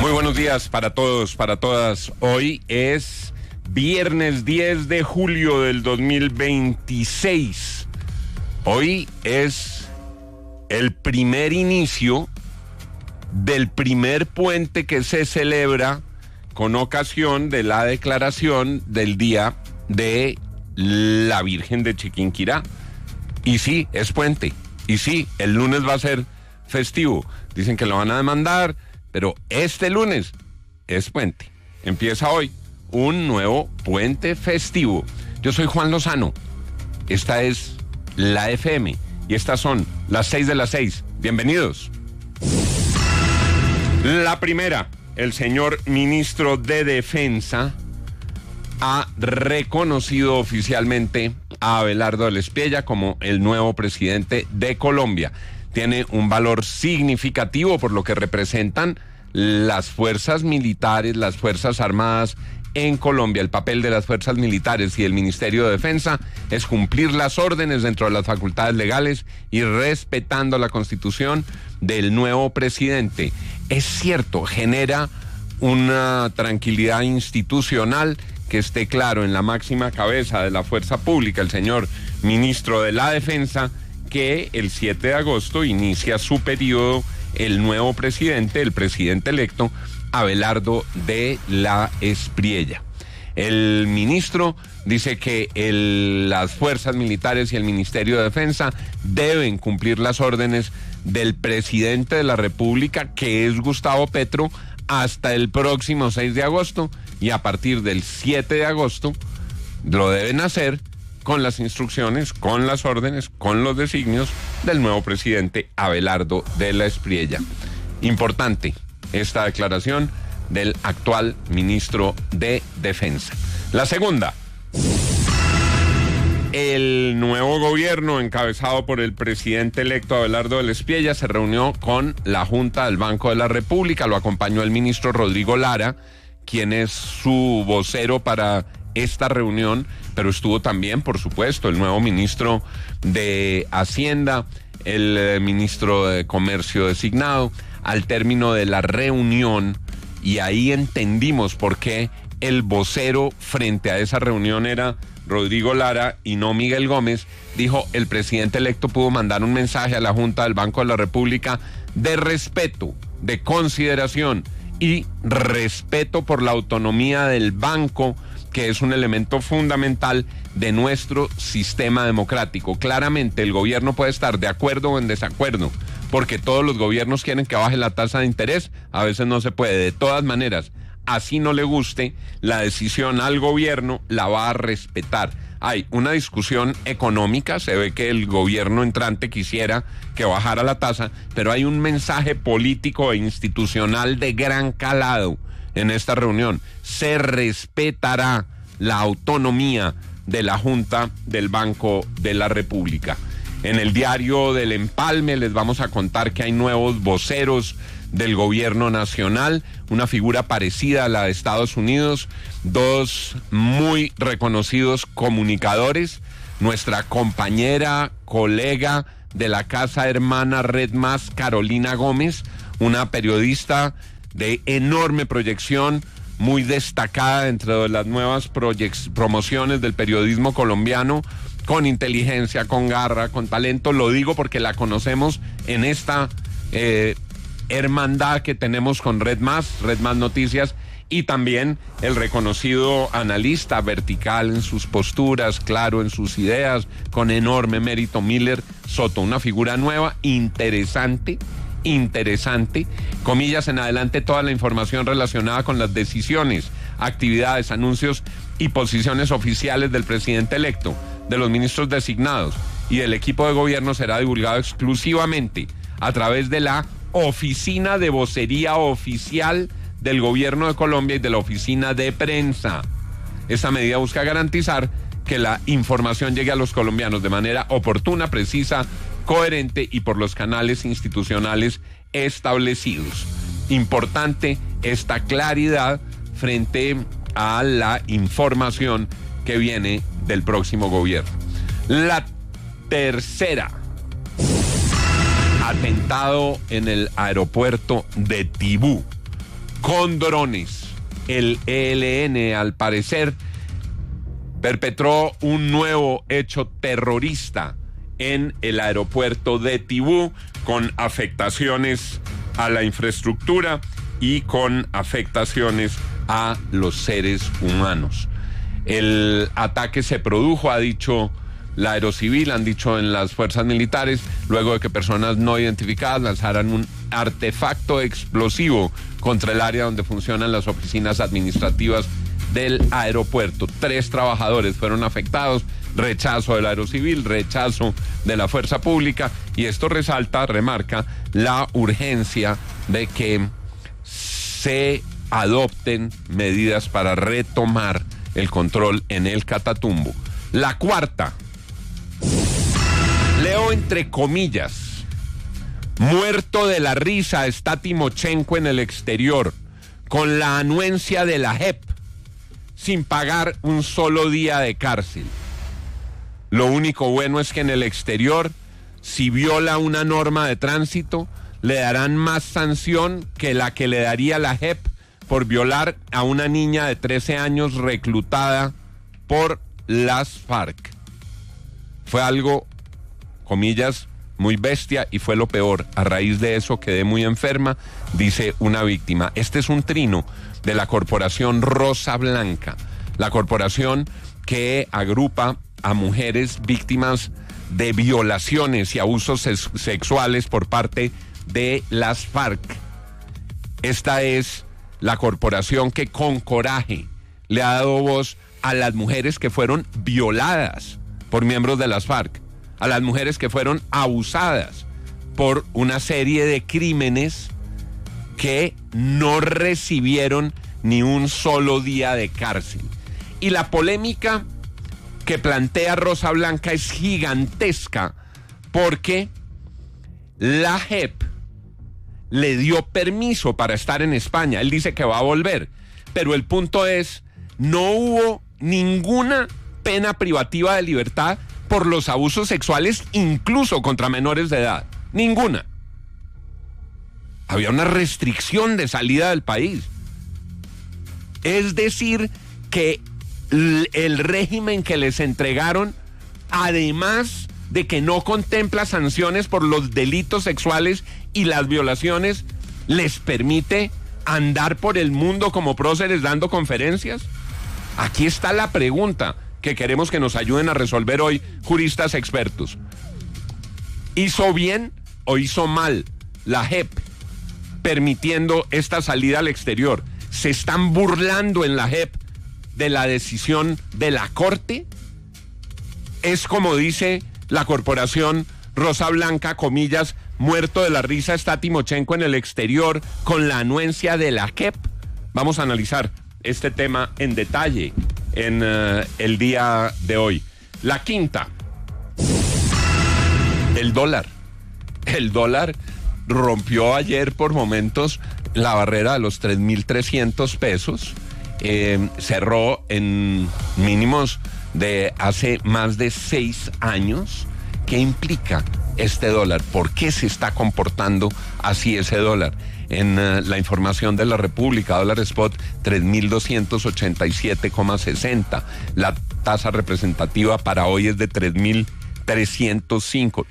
Muy buenos días para todos, para todas. Hoy es viernes 10 de julio del 2026. Hoy es el primer inicio del primer puente que se celebra con ocasión de la declaración del Día de la Virgen de Chiquinquirá. Y sí, es puente. Y sí, el lunes va a ser festivo. Dicen que lo van a demandar, pero este lunes es puente. Empieza hoy un nuevo puente festivo. Yo soy Juan Lozano. Esta es la FM y estas son las 6 de las 6. Bienvenidos. La primera, el señor ministro de Defensa ha reconocido oficialmente a Abelardo del Espriella como el nuevo presidente de Colombia. Tiene un valor significativo por lo que representan las fuerzas militares, las fuerzas armadas en Colombia. El papel de las fuerzas militares y el Ministerio de Defensa es cumplir las órdenes dentro de las facultades legales y respetando la Constitución del nuevo presidente. Es cierto, genera una tranquilidad institucional que esté claro en la máxima cabeza de la fuerza pública, el señor ministro de la Defensa, que el 7 de agosto inicia su periodo el nuevo presidente, el presidente electo, Abelardo de la Espriella. El ministro dice que las fuerzas militares y el Ministerio de Defensa deben cumplir las órdenes del presidente de la República, que es Gustavo Petro, hasta el próximo 6 de agosto, y a partir del 7 de agosto lo deben hacer con las instrucciones, con las órdenes, con los designios del nuevo presidente Abelardo de la Espriella. Importante esta declaración del actual ministro de Defensa. La segunda, el nuevo gobierno encabezado por el presidente electo Abelardo del Espriella se reunió con la Junta del Banco de la República. Lo acompañó el ministro Rodrigo Lara, quien es su vocero para esta reunión, pero estuvo también, por supuesto, el nuevo ministro de Hacienda, el ministro de Comercio designado. Al término de la reunión, y ahí entendimos por qué el vocero frente a esa reunión era Rodrigo Lara y no Miguel Gómez, dijo: el presidente electo pudo mandar un mensaje a la Junta del Banco de la República de respeto, de consideración y respeto por la autonomía del banco, que es un elemento fundamental de nuestro sistema democrático. Claramente el gobierno puede estar de acuerdo o en desacuerdo, porque todos los gobiernos quieren que baje la tasa de interés, a veces no se puede. De todas maneras, así no le guste la decisión al gobierno, la va a respetar. Hay una discusión económica, se ve que el gobierno entrante quisiera que bajara la tasa, pero hay un mensaje político e institucional de gran calado en esta reunión. Se respetará la autonomía de la Junta del Banco de la República. En el diario del Empalme les vamos a contar que hay nuevos voceros del gobierno nacional, una figura parecida a la de Estados Unidos, dos muy reconocidos comunicadores, nuestra compañera, colega de la casa hermana Red Más, Carolina Gómez, una periodista de enorme proyección, muy destacada dentro de las nuevas promociones del periodismo colombiano, con inteligencia, con garra, con talento. Lo digo porque la conocemos en esta hermandad que tenemos con Red Más Noticias, y también el reconocido analista vertical en sus posturas, claro en sus ideas, con enorme mérito, Miller Soto, una figura nueva, interesante, comillas en adelante, toda la información relacionada con las decisiones, actividades, anuncios y posiciones oficiales del presidente electo, de los ministros designados y del equipo de gobierno será divulgado exclusivamente a través de la Oficina de Vocería Oficial del Gobierno de Colombia y de la Oficina de Prensa. Esta medida busca garantizar que la información llegue a los colombianos de manera oportuna, precisa, coherente y por los canales institucionales establecidos. Importante esta claridad frente a la información que viene del próximo gobierno. La tercera, atentado en el aeropuerto de Tibú. con drones. El ELN, al parecer, perpetró un nuevo hecho terrorista en el aeropuerto de Tibú, con afectaciones a la infraestructura y con afectaciones a los seres humanos. El ataque se produjo, ha dicho la Aerocivil, han dicho en las fuerzas militares, luego de que personas no identificadas lanzaran un artefacto explosivo contra el área donde funcionan las oficinas administrativas del aeropuerto. 3 trabajadores fueron afectados, rechazo de la Aerocivil, rechazo de la fuerza pública, y esto remarca la urgencia de que se adopten medidas para retomar el control en el Catatumbo. La cuarta, leo entre comillas: muerto de la risa está Timochenko en el exterior, con la anuencia de la JEP, sin pagar un solo día de cárcel. Lo único bueno es que en el exterior, si viola una norma de tránsito, le darán más sanción que la que le daría la JEP por violar a una niña de 13 años reclutada por las FARC. Fue algo, comillas, muy bestia, y fue lo peor. A raíz de eso quedé muy enferma, dice una víctima. Este es un trino de la corporación Rosa Blanca, la corporación que agrupa a mujeres víctimas de violaciones y abusos sexuales por parte de las FARC. Esta es la corporación que con coraje le ha dado voz a las mujeres que fueron violadas por miembros de las FARC, a las mujeres que fueron abusadas por una serie de crímenes que no recibieron ni un solo día de cárcel. Y la polémica que plantea Rosa Blanca es gigantesca, porque la JEP le dio permiso para estar en España. Él dice que va a volver, pero el punto es, no hubo ninguna pena privativa de libertad por los abusos sexuales, incluso contra menores de edad. Ninguna. Había una restricción de salida del país. Es decir, que el régimen que les entregaron, además de que no contempla sanciones por los delitos sexuales y las violaciones, les permite andar por el mundo como próceres dando conferencias. Aquí está la pregunta que queremos que nos ayuden a resolver hoy juristas expertos. ¿Hizo bien o hizo mal la JEP permitiendo esta salida al exterior? ¿Se están burlando en la JEP de la decisión de la Corte? Es como dice la corporación Rosa Blanca, comillas, muerto de la risa está Timochenko en el exterior con la anuencia de la JEP. Vamos a analizar este tema en detalle en el día de hoy. La quinta, el dólar. El dólar rompió ayer por momentos la barrera de los 3.300 pesos. Cerró en mínimos de hace más de 6 años. ¿Qué implica este dólar? ¿Por qué se está comportando así ese dólar? En la información de la República, dólar spot 3.287,60. La tasa representativa para hoy es de 3.305.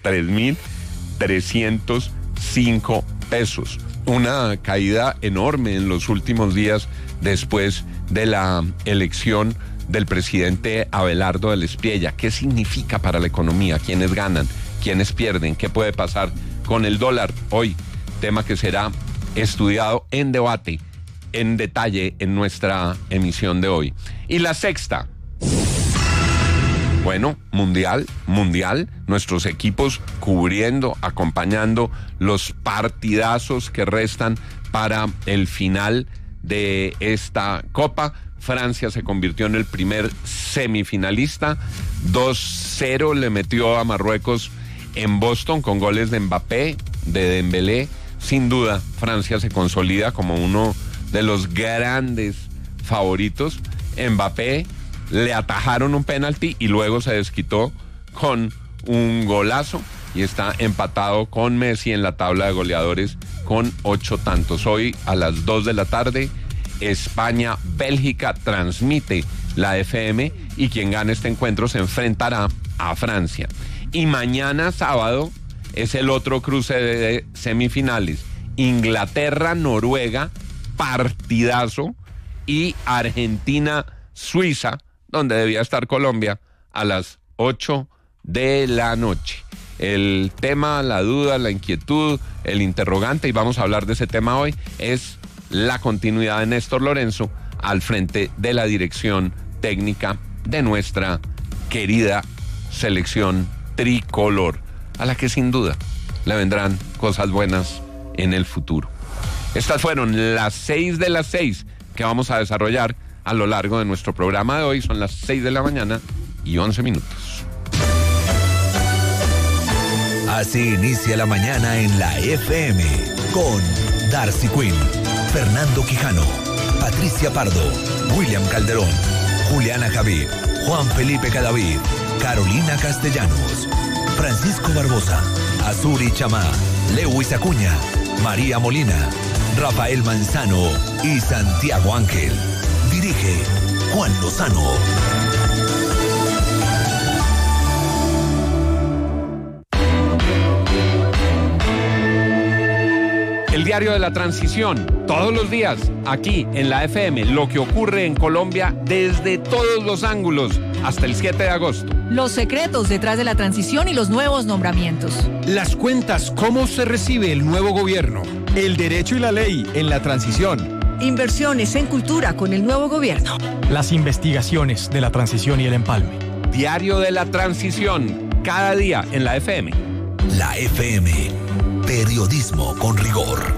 3.305 pesos. Una caída enorme en los últimos días después de la elección del presidente Abelardo del Espriella. ¿Qué significa para la economía? ¿Quiénes ganan? ¿Quiénes pierden? ¿Qué puede pasar con el dólar hoy? Tema que será estudiado en debate, en detalle, en nuestra emisión de hoy. Y la sexta, bueno, mundial, nuestros equipos cubriendo, acompañando los partidazos que restan para el final de esta Copa. Francia se convirtió en el primer semifinalista, 2-0 le metió a Marruecos en Boston con goles de Mbappé, de Dembélé. Sin duda, Francia se consolida como uno de los grandes favoritos. Mbappé le atajaron un penalti y luego se desquitó con un golazo y está empatado con Messi en la tabla de goleadores con 8 tantos. Hoy a las 2 de la tarde, España-Bélgica transmite la FM y quien gane este encuentro se enfrentará a Francia. Y mañana sábado es el otro cruce de semifinales. Inglaterra-Noruega, partidazo, y Argentina-Suiza, donde debía estar Colombia, a las 8 de la noche. El tema, la duda, la inquietud, el interrogante, y vamos a hablar de ese tema hoy, es la continuidad de Néstor Lorenzo al frente de la dirección técnica de nuestra querida selección tricolor, a la que sin duda le vendrán cosas buenas en el futuro. Estas fueron las 6 de las 6 que vamos a desarrollar a lo largo de nuestro programa de hoy. Son las 6 de la mañana y 11 minutos. Así inicia la mañana en la FM con Darcy Quinn, Fernando Quijano, Patricia Pardo, William Calderón, Juliana Javid, Juan Felipe Cadavid, Carolina Castellanos, Francisco Barbosa, Azuri Chamá, Lewis Acuña, María Molina, Rafael Manzano y Santiago Ángel. Dirige Juan Lozano. El diario de la transición, todos los días, aquí en la FM, lo que ocurre en Colombia desde todos los ángulos, hasta el 7 de agosto. Los secretos detrás de la transición y los nuevos nombramientos. Las cuentas, cómo se recibe el nuevo gobierno. El derecho y la ley en la transición. Inversiones en cultura con el nuevo gobierno. Las investigaciones de la transición y el empalme. Diario de la transición, cada día en la FM. La FM, periodismo con rigor.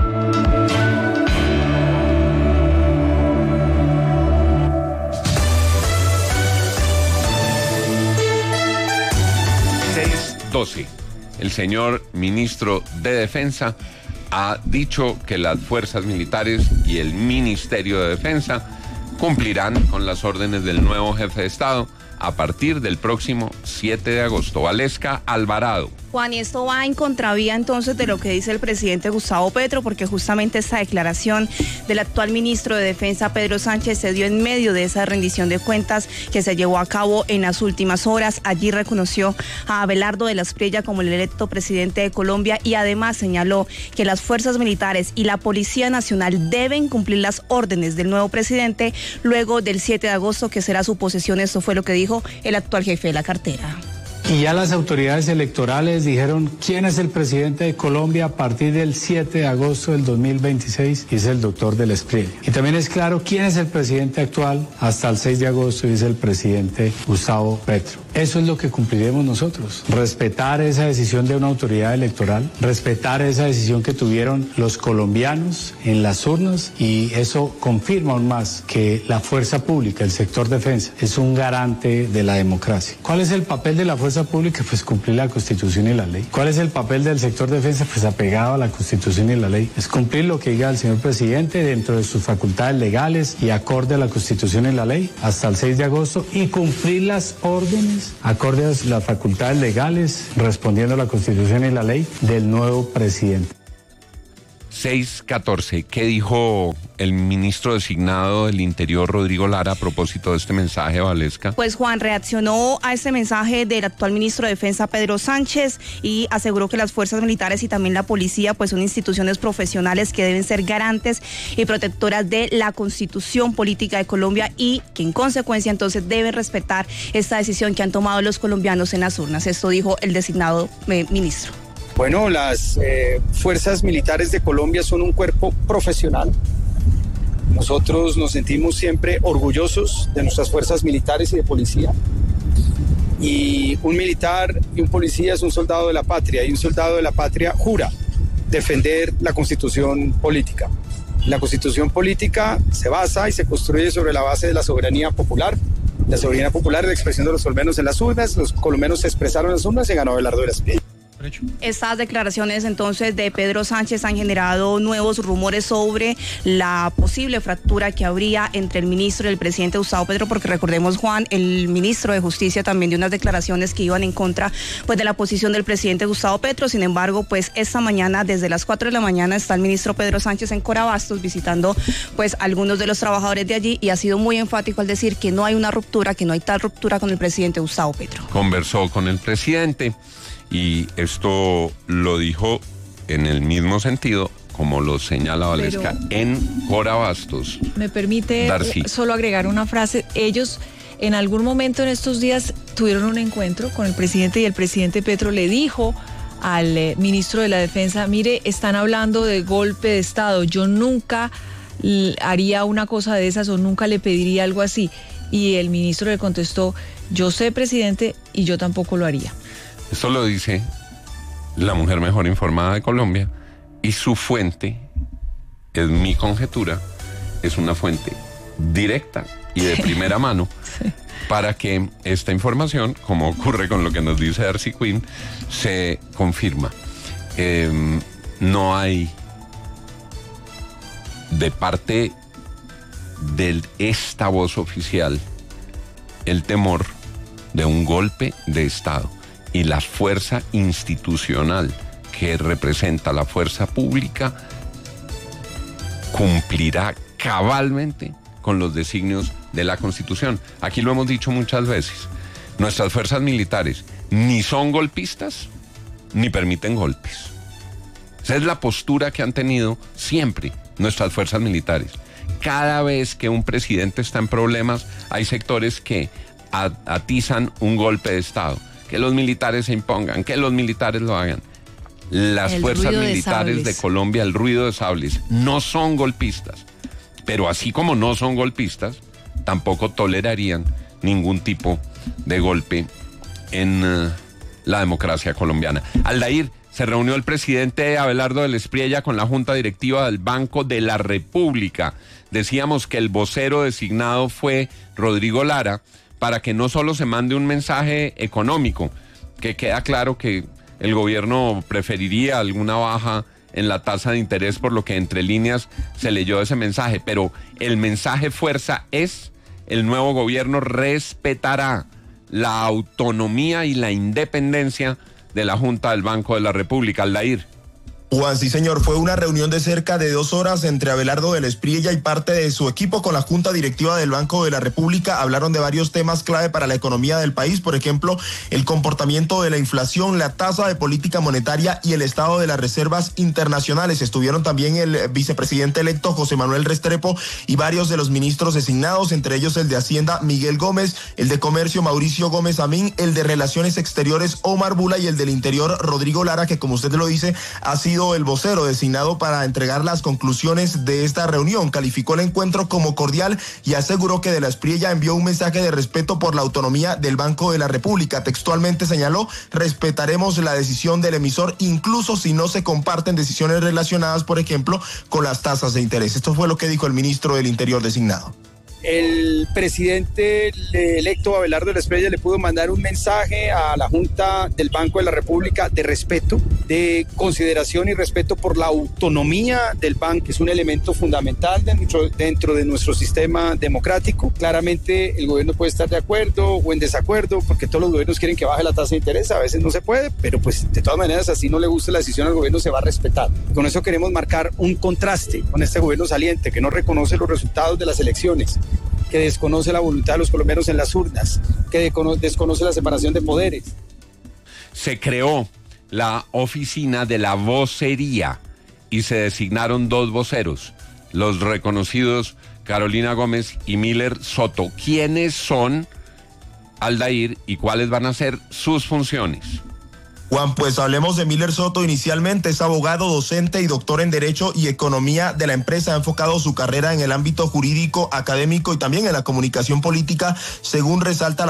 El señor ministro de Defensa ha dicho que las fuerzas militares y el Ministerio de Defensa cumplirán con las órdenes del nuevo jefe de Estado a partir del próximo 7 de agosto. Valesca Alvarado. Juan, y esto va en contravía entonces de lo que dice el presidente Gustavo Petro, porque justamente esta declaración del actual ministro de Defensa, Pedro Sánchez, se dio en medio de esa rendición de cuentas que se llevó a cabo en las últimas horas. Allí reconoció a Abelardo de la Espriella como el electo presidente de Colombia y además señaló que las fuerzas militares y la Policía Nacional deben cumplir las órdenes del nuevo presidente luego del 7 de agosto, que será su posesión. Esto fue lo que dijo el actual jefe de la cartera. Y ya las autoridades electorales dijeron quién es el presidente de Colombia a partir del 7 de agosto del 2026, y es el doctor de la Espriella. Y también es claro quién es el presidente actual hasta el 6 de agosto, y es el presidente Gustavo Petro. Eso es lo que cumpliremos nosotros, respetar esa decisión de una autoridad electoral, respetar esa decisión que tuvieron los colombianos en las urnas, y eso confirma aún más que la fuerza pública, el sector defensa, es un garante de la democracia. ¿Cuál es el papel de la fuerza pública? Pues cumplir la Constitución y la ley. ¿Cuál es el papel del sector defensa? Pues apegado a la Constitución y la ley. Es cumplir lo que diga el señor presidente dentro de sus facultades legales y acorde a la Constitución y la ley hasta el 6 de agosto, y cumplir las órdenes acorde a las facultades legales, respondiendo a la Constitución y la ley del nuevo presidente. 6:14. ¿Qué dijo el ministro designado del Interior, Rodrigo Lara, a propósito de este mensaje, Valesca? Pues Juan reaccionó a este mensaje del actual ministro de Defensa, Pedro Sánchez, y aseguró que las fuerzas militares y también la policía pues son instituciones profesionales que deben ser garantes y protectoras de la Constitución política de Colombia, y que en consecuencia entonces deben respetar esta decisión que han tomado los colombianos en las urnas. Esto dijo el designado ministro. Bueno, las fuerzas militares de Colombia son un cuerpo profesional. Nosotros nos sentimos siempre orgullosos de nuestras fuerzas militares y de policía. Y un militar y un policía es un soldado de la patria, y un soldado de la patria jura defender la Constitución política. La Constitución política se basa y se construye sobre la base de la soberanía popular. La soberanía popular es la expresión de los colombianos en las urnas. Los colombianos se expresaron en las urnas y ganó Abelardo de la Espriella. Estas declaraciones entonces de Pedro Sánchez han generado nuevos rumores sobre la posible fractura que habría entre el ministro y el presidente Gustavo Petro, porque recordemos, Juan, el ministro de Justicia también dio unas declaraciones que iban en contra pues de la posición del presidente Gustavo Petro. Sin embargo, pues esta mañana, desde las 4 de la mañana, está el ministro Pedro Sánchez en Corabastos visitando pues algunos de los trabajadores de allí, y ha sido muy enfático al decir que no hay una ruptura, que no hay tal ruptura con el presidente Gustavo Petro. Conversó con el presidente y esto lo dijo en el mismo sentido como lo señala Valesca en Corabastos. Me permite Darcy solo agregar una frase. Ellos en algún momento en estos días tuvieron un encuentro con el presidente y el presidente Petro le dijo al ministro de la Defensa: mire, están hablando de golpe de Estado, yo nunca haría una cosa de esas o nunca le pediría algo así. Y el ministro le contestó: yo sé, presidente, y yo tampoco lo haría. Esto lo dice la mujer mejor informada de Colombia, y su fuente, es mi conjetura, es una fuente directa y de primera mano para que esta información, como ocurre con lo que nos dice Darcy Quinn, se confirma. No hay de parte de esta voz oficial el temor de un golpe de Estado, y la fuerza institucional que representa la fuerza pública cumplirá cabalmente con los designios de la Constitución. Aquí lo hemos dicho muchas veces, nuestras fuerzas militares ni son golpistas ni permiten golpes. Esa es la postura que han tenido siempre nuestras fuerzas militares. Cada vez que un presidente está en problemas, hay sectores que atizan un golpe de Estado, que los militares se impongan, que los militares lo hagan. Las fuerzas militares de Colombia, el ruido de sables, no son golpistas, pero así como no son golpistas, tampoco tolerarían ningún tipo de golpe en la democracia colombiana. Aldair, se reunió el presidente Abelardo del Espriella con la Junta Directiva del Banco de la República. Decíamos que el vocero designado fue Rodrigo Lara, para que no solo se mande un mensaje económico, que queda claro que el gobierno preferiría alguna baja en la tasa de interés, por lo que entre líneas se leyó ese mensaje, pero el mensaje fuerza es: el nuevo gobierno respetará la autonomía y la independencia de la Junta del Banco de la República. Aldair. Juan, sí señor, fue una reunión de cerca de 2 horas entre Abelardo del Espriella y parte de su equipo con la Junta Directiva del Banco de la República. Hablaron de varios temas clave para la economía del país, por ejemplo, el comportamiento de la inflación, la tasa de política monetaria y el estado de las reservas internacionales. Estuvieron también el vicepresidente electo José Manuel Restrepo y varios de los ministros designados, entre ellos el de Hacienda Miguel Gómez, el de Comercio Mauricio Gómez Amín, el de Relaciones Exteriores Omar Bula y el del Interior Rodrigo Lara, que como usted lo dice, ha sido el vocero designado para entregar las conclusiones de esta reunión. Calificó el encuentro como cordial y aseguró que de la Espriella envió un mensaje de respeto por la autonomía del Banco de la República. Textualmente señaló: respetaremos la decisión del emisor, incluso si no se comparten decisiones relacionadas, por ejemplo, con las tasas de interés. Esto fue lo que dijo el ministro del Interior designado. El presidente electo Abelardo del Espriella le pudo mandar un mensaje a la Junta del Banco de la República de respeto, de consideración y respeto por la autonomía del banco, que es un elemento fundamental dentro de nuestro sistema democrático. Claramente el gobierno puede estar de acuerdo o en desacuerdo, porque todos los gobiernos quieren que baje la tasa de interés, a veces no se puede, pero pues de todas maneras, así no le gusta la decisión al gobierno, se va a respetar. Con eso queremos marcar un contraste con este gobierno saliente, que no reconoce los resultados de las elecciones, que desconoce la voluntad de los colombianos en las urnas, que desconoce la separación de poderes. Se creó la oficina de la vocería y se designaron 2 voceros, los reconocidos Carolina Gómez y Miller Soto. ¿Quiénes son, Aldair, y cuáles van a ser sus funciones? Juan, pues hablemos de Miller Soto. Inicialmente es abogado, docente y doctor en Derecho y Economía de la empresa. Ha enfocado su carrera en el ámbito jurídico, académico y también en la comunicación política, según resalta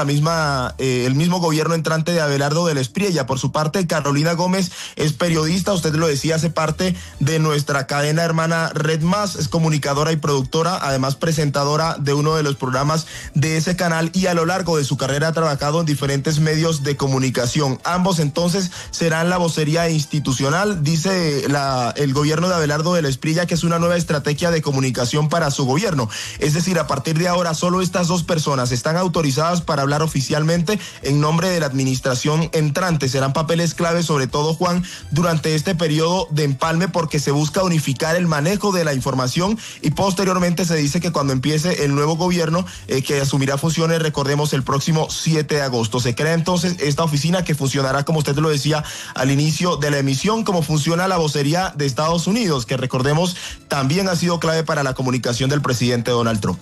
el mismo gobierno entrante de Abelardo del Espriella. Por su parte, Carolina Gómez es periodista, usted lo decía, hace parte de nuestra cadena hermana Red Más, es comunicadora y productora, además presentadora de uno de los programas de ese canal, y a lo largo de su carrera ha trabajado en diferentes medios de comunicación. Ambos entonces serán la vocería institucional. Dice el gobierno de Abelardo de la Espriella que es una nueva estrategia de comunicación para su gobierno. Es decir, a partir de ahora solo estas dos personas están autorizadas para hablar oficialmente en nombre de la administración entrante. Serán papeles clave, sobre todo, Juan, durante este periodo de empalme, porque se busca unificar el manejo de la información y posteriormente se dice que cuando empiece el nuevo gobierno que asumirá funciones, recordemos, el próximo 7 de agosto. Se crea entonces esta oficina que funcionará, como usted lo decía al inicio de la emisión, como funciona la vocería de Estados Unidos, que recordemos también ha sido clave para la comunicación del presidente Donald Trump.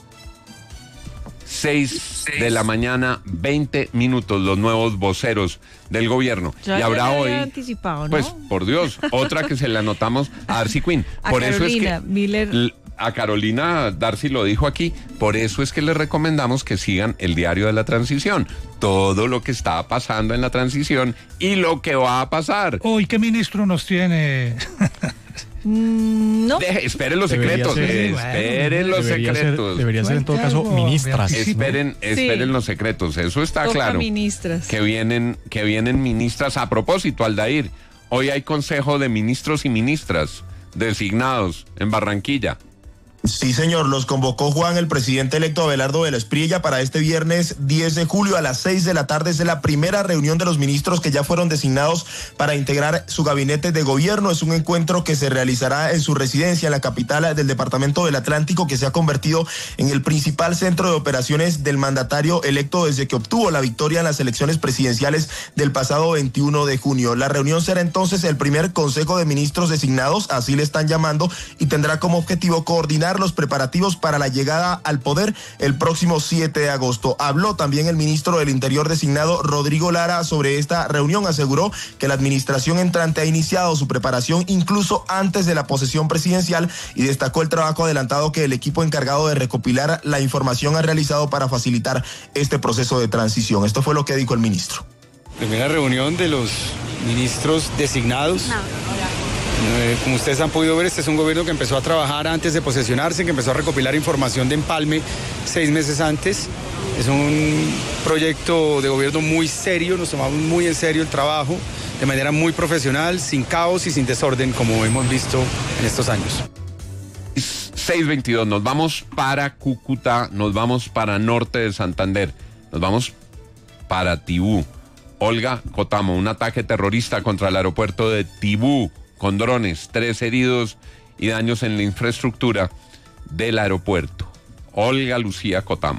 6 de la mañana, 20 minutos, los nuevos voceros del gobierno. Ya y habrá hoy, anticipado, ¿no? pues, por Dios, otra que se la anotamos a Darcy Quinn. Por eso es que Miller. a Carolina, Darcy lo dijo aquí, por eso es que les recomendamos que sigan el diario de la transición. Todo lo que está pasando en la transición y lo que va a pasar. Hoy, ¿qué ministro nos tiene? No. Esperen los secretos. Debería ser en todo caso ministras. Esperen los secretos. Eso está claro. Ministras. Que vienen ministras. A propósito, Aldair, hoy hay consejo de ministros y ministras designados en Barranquilla. Sí, señor, los convocó Juan, el presidente electo Abelardo de la Espriella, para este viernes 10 de julio a las 6 de la tarde. Es la primera reunión de los ministros que ya fueron designados para integrar su gabinete de gobierno. Es un encuentro que se realizará en su residencia, en la capital del departamento del Atlántico, que se ha convertido en el principal centro de operaciones del mandatario electo desde que obtuvo la victoria en las elecciones presidenciales del pasado 21 de junio. La reunión será entonces el primer consejo de ministros designados, así le están llamando, y tendrá como objetivo coordinar los preparativos para la llegada al poder el próximo 7 de agosto. Habló también el ministro del Interior designado, Rodrigo Lara, sobre esta reunión. Aseguró que la administración entrante ha iniciado su preparación incluso antes de la posesión presidencial y destacó el trabajo adelantado que el equipo encargado de recopilar la información ha realizado para facilitar este proceso de transición. Esto fue lo que dijo el ministro. Primera reunión de los ministros designados. Como ustedes han podido ver, este es un gobierno que empezó a trabajar antes de posesionarse, que empezó a recopilar información de empalme 6 meses antes. Es un proyecto de gobierno muy serio, nos tomamos muy en serio el trabajo, de manera muy profesional, sin caos y sin desorden, como hemos visto en estos años. 6:22, nos vamos para Cúcuta, nos vamos para norte de Santander, nos vamos para Tibú. Olga Cotamo, un ataque terrorista contra el aeropuerto de Tibú, con drones, 3 heridos y daños en la infraestructura del aeropuerto. Olga Lucía Cotamo.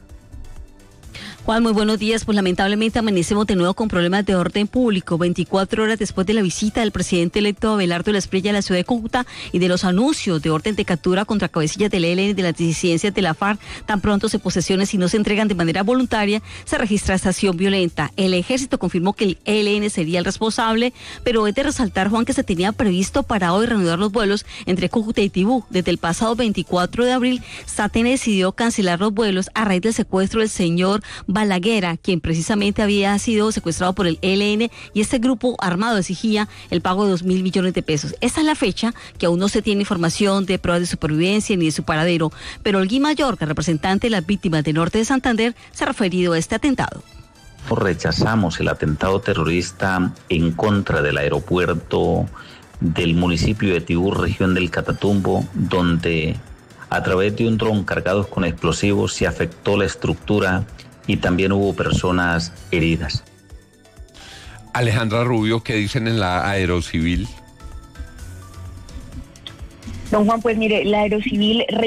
Juan, muy buenos días. Pues lamentablemente amanecemos de nuevo con problemas de orden público. 24 horas después de la visita del presidente electo Abelardo de la Espriella a la ciudad de Cúcuta y de los anuncios de orden de captura contra cabecillas del ELN y de las disidencias de la FARC, tan pronto se posesionen y no se entregan de manera voluntaria, se registra esta acción violenta. El ejército confirmó que el ELN sería el responsable, pero es de resaltar, Juan, que se tenía previsto para hoy reanudar los vuelos entre Cúcuta y Tibú. Desde el pasado 24 de abril, SATEN decidió cancelar los vuelos a raíz del secuestro del señor Balaguera, quien precisamente había sido secuestrado por el ELN, y este grupo armado exigía el pago de 2.000 millones de pesos. Esa es la fecha, que aún no se tiene información de pruebas de supervivencia ni de su paradero, pero Olguín Mayorga, representante de las víctimas de Norte de Santander, se ha referido a este atentado. Rechazamos el atentado terrorista en contra del aeropuerto del municipio de Tibú, región del Catatumbo, donde a través de un dron cargados con explosivos se afectó la estructura y también hubo personas heridas. Alejandra Rubio, ¿qué dicen en la Aerocivil? Don Juan, pues mire, la Aerocivil